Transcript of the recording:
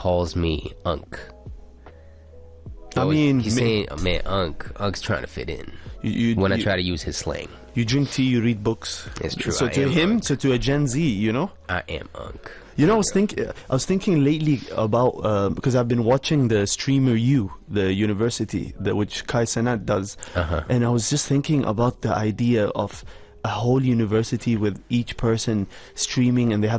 calls me Unk. I mean, he's saying, man, Unk's trying to fit in. When I try to use his slang. You drink tea, you read books. It's true. So to him, so to a Gen Z, you know? I am Unk. You know, I was thinking lately about, because I've been watching the Streamer U, the university, which Kai Cenat does. And I was just thinking about the idea of a whole university with each person streaming, and they have